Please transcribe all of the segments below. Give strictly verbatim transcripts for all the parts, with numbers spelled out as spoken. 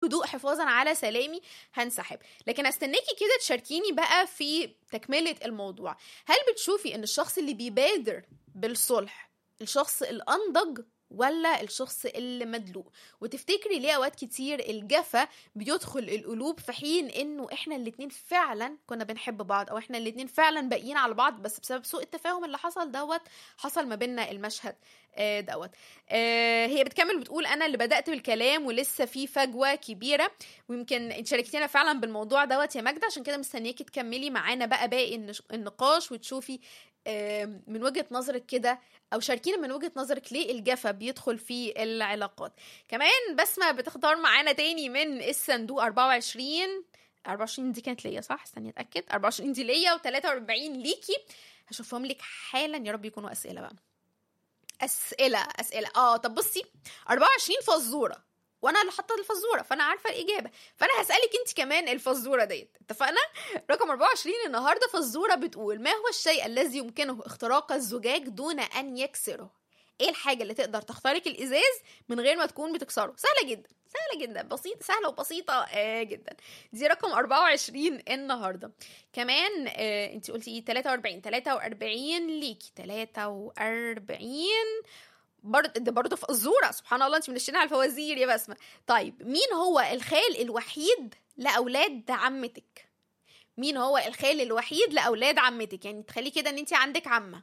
بهدوء حفاظا على سلامي هنسحب. لكن استناكي كده تشاركيني بقى في تكملة الموضوع. هل بتشوفي ان الشخص اللي بيبادر بالصلح الشخص الأنضج ولا الشخص اللي مدلوق؟ وتفتكري ليه اوقات كتير الجفا بيدخل القلوب في حين انه احنا الاتنين فعلا كنا بنحب بعض، او احنا الاتنين فعلا باقيين على بعض، بس بسبب سوء التفاهم اللي حصل دوت حصل ما بيننا المشهد آه دوت. آه هي بتكمل بتقول انا اللي بدأت بالكلام ولسه في فجوة كبيرة، ويمكن انت شاركتينا فعلا بالموضوع دوت يا ماجدة، عشان كده مستنياكي تكملي معانا بقى باقي النقاش وتشوفي آه من وجهة نظرك كده، او شاركينا من وجهة نظرك ليه الجفا بيدخل في العلاقات. كمان بسمة بتختار معانا تاني من الصندوق أربعة وعشرين أربعة وعشرين دي كانت ليا صح؟ استني اتاكد. أربعة وعشرين دي ليا و43 ليكي. هشوفهم لك حالا، يا رب يكونوا اسئله بقى. اسئله اسئله اه طب بصي، أربعة وعشرين فزوره وانا اللي حاطه الفزوره فانا عارفه الاجابه، فانا هسالك انت كمان الفزوره ديت، اتفقنا؟ رقم أربعة وعشرين النهارده فزوره بتقول ما هو الشيء الذي يمكنه اختراق الزجاج دون ان يكسره؟ ايه الحاجه اللي تقدر تخترق الازاز من غير ما تكون بتكسره؟ سهله جدا، سهله جدا، بسيطه، سهله وبسيطه آه جدا. دي رقم أربعة وعشرين النهارده. كمان آه انت قلتي ايه؟ تلاتة وأربعين تلاتة وأربعين ليكي. تلاتة وأربعين برضه ده برضه فزوره، سبحان الله انت منشينها على الفوازير يا بسمه. طيب مين هو الخال الوحيد لاولاد عمتك؟ مين هو الخال الوحيد لاولاد عمتك؟ يعني تخلي كده ان انت عندك عمه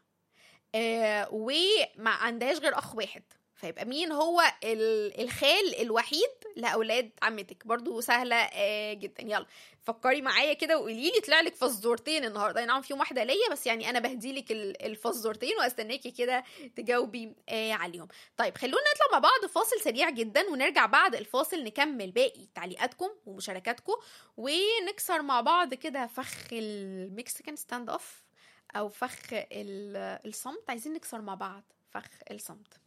آه وما عندهاش غير اخ واحد، فيبقى مين هو الخال الوحيد لاولاد عمتك؟ برضو سهله آه جدا. يلا فكري معايا كده وقولي لي. طلع لك فزورتين النهارده، نعم فيهم واحده ليا بس يعني انا بهديلك الفزورتين واستناكي كده تجاوبي آه عليهم. طيب خلونا نطلع مع بعض فاصل سريع جدا، ونرجع بعد الفاصل نكمل باقي تعليقاتكم ومشاركاتكم، ونكسر مع بعض كده فخ المكسيكان ستاند اوف او فخ الصمت. عايزين نكسر مع بعض فخ الصمت.